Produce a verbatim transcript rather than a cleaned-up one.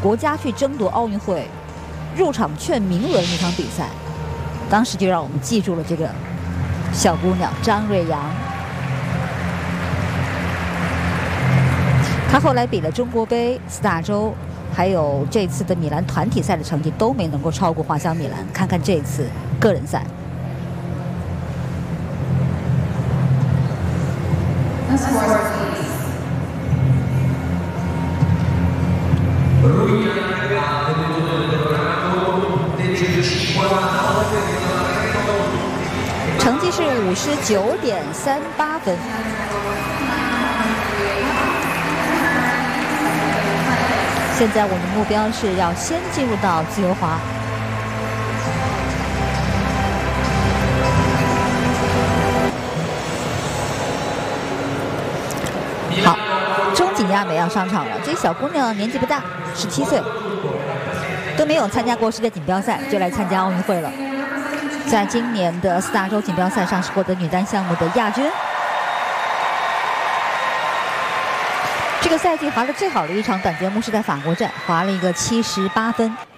国家去争夺奥运会入场券名额的那场比赛，当时就让我们记住了这个小姑娘张瑞阳。她后来比了中国杯、四大洲，还有这次的米兰团体赛的成绩都没能够超过滑翔米兰。看看这次个人赛。 成绩是五十九点三八分。现在我们的目标是要先进入到自由滑。好，钟景亚美要上场了。这小姑娘年纪不大，十七岁，都没有参加过世界锦标赛，就来参加奥运会了。 在今年的四大洲锦标赛上是获得女单项目的亚军。这个赛季滑的最好的一场短节目是在法国站，滑了一个七十八分。